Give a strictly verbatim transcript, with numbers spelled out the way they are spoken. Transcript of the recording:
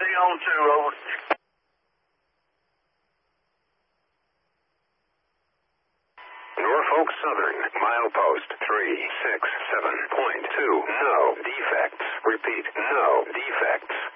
C on two, over. Norfolk Southern, milepost three six seven point two. No defects. Repeat, no defects.